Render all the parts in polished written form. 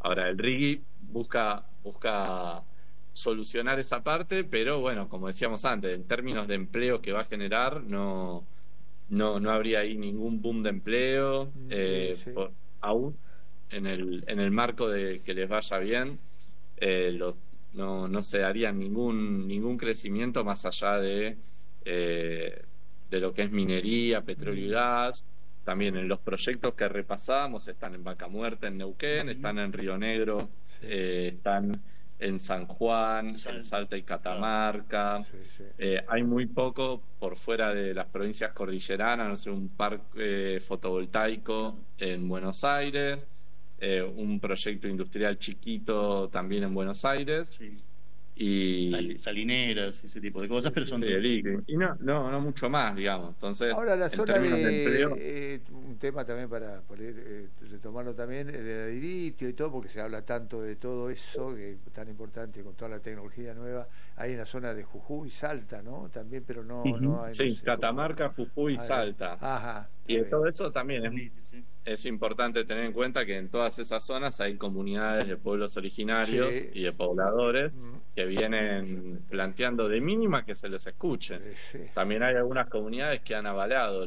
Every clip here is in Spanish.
Ahora, el RIGI busca solucionar esa parte, pero bueno, como decíamos antes, en términos de empleo que va a generar, no habría ahí ningún boom de empleo, Sí. aún en el marco de que les vaya bien, no se daría ningún crecimiento más allá eh, de lo que es minería, petróleo y gas. También en los proyectos que repasamos están en Vaca Muerta, en Neuquén, están en Río Negro, Sí, están en San Juan, en Salta y Catamarca. sí. Hay muy poco por fuera de las provincias cordilleranas, no sé, un parque fotovoltaico en Buenos Aires, un proyecto industrial chiquito también en Buenos Aires, Sí. y Salineras, ese tipo de cosas, pero son sí, el ICRI. Y no mucho más, digamos. Entonces, Ahora la en zona términos de empleo, de un tema también para retomarlo también, de litio y todo, porque se habla tanto de todo eso, que es tan importante con toda la tecnología nueva. Hay en la zona de Jujuy, Salta, ¿no? También, pero no hay, no sí, sé cómo. Catamarca, Jujuy y Salta. Ajá, Y está de bien. todo eso también Sí. es importante tener en cuenta que en todas esas zonas hay comunidades de pueblos originarios Sí, y de pobladores mm, que vienen planteando de mínima que se les escuche. sí, También hay algunas comunidades que han avalado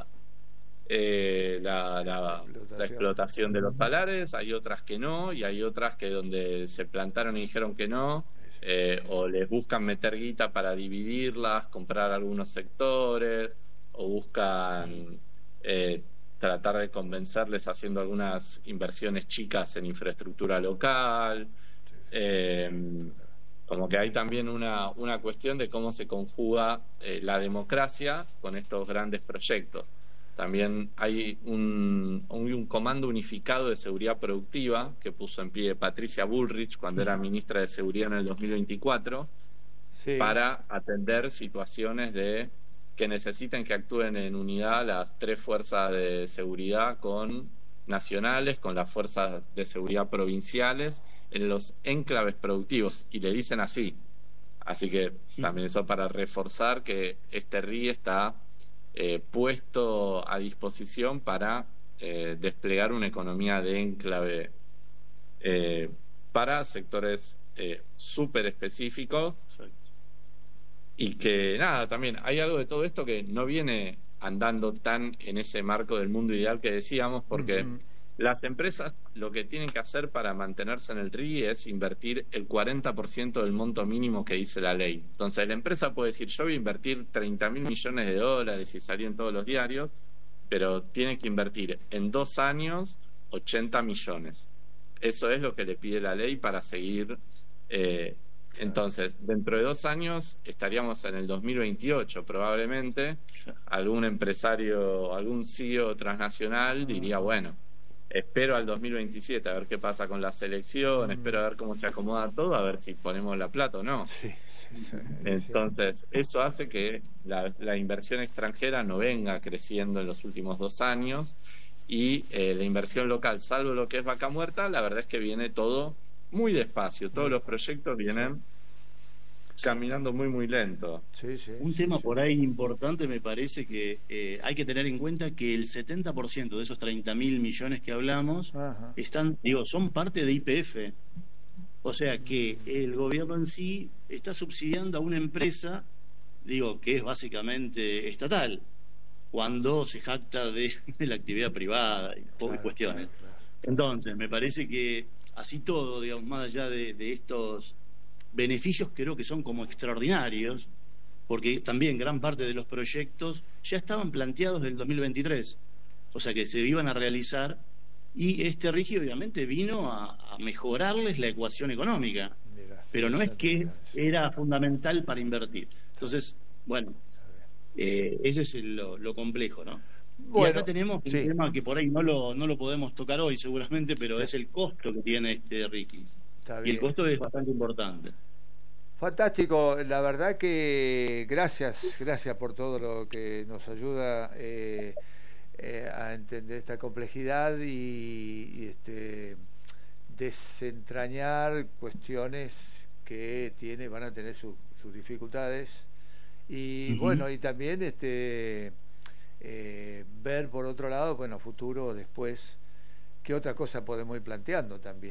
la la explotación. explotación de los salares, hay otras que no, y hay otras que donde se plantaron y dijeron que no, Sí, o les buscan meter guita para dividirlas, comprar algunos sectores, o buscan eh, tratar de convencerles haciendo algunas inversiones chicas en infraestructura local. sí, Eh, Como que hay también una cuestión de cómo se conjuga la democracia con estos grandes proyectos. También hay un comando unificado de seguridad productiva que puso en pie Patricia Bullrich cuando era ministra de Seguridad en el 2024 sí, para atender situaciones que necesiten que actúen en unidad las tres fuerzas de seguridad nacionales, con las fuerzas de seguridad provinciales, en los enclaves productivos, y le dicen así. Así que también eso para reforzar que este RI está puesto a disposición para desplegar una economía de enclave eh, para sectores súper específicos, Exacto. y que nada, también hay algo de todo esto que no viene andando tan en ese marco del mundo ideal que decíamos, porque ujú, las empresas lo que tienen que hacer para mantenerse en el RI es invertir el 40% del monto mínimo que dice la ley. Entonces la empresa puede decir, yo voy a invertir 30.000 millones de dólares y salir en todos los diarios, pero tiene que invertir en 2 años 80 millones. Eso es lo que le pide la ley para seguir. claro. Entonces, dentro de 2 años estaríamos en el 2028 probablemente. Algún empresario, algún CEO transnacional diría, Ajá, bueno, espero al 2027 a ver qué pasa con la selección, espero a ver cómo se acomoda todo, a ver si ponemos la plata o no. sí, es cierto. Entonces, eso hace que la inversión extranjera no venga creciendo en los últimos 2 años, y la inversión local, salvo lo que es Vaca Muerta, la verdad es que viene todo muy despacio. Muy Todos los despacio. proyectos Sí, vienen caminando muy lento. Un tema por ahí importante me parece que hay que tener en cuenta que el 70% de esos 30.000 millones que hablamos Ajá. son parte de YPF. O sea que el gobierno en sí está subsidiando a una empresa, que es básicamente estatal, cuando se jacta de la actividad privada y Claro, cuestiones. claro. Entonces, me parece que así todo, más allá de estos beneficios, creo que son como extraordinarios, porque también gran parte de los proyectos ya estaban planteados del 2023, o sea que se iban a realizar, y este RIGI obviamente vino a mejorarles la ecuación económica, Mira, pero no es interesante que mirá eso. era fundamental para invertir. Entonces, bueno, ese es lo complejo, ¿no? Y acá Bueno, tenemos un sí, tema que por ahí no lo podemos tocar hoy seguramente, pero sí, es el costo que tiene este RIGI. está Y el bien. costo es bastante importante. Fantástico, la verdad que gracias por todo lo que nos ayuda a entender esta complejidad y desentrañar cuestiones que van a tener sus dificultades y Ujú. bueno, y también ver por otro lado, bueno, futuro después, qué otra cosa podemos ir planteando también.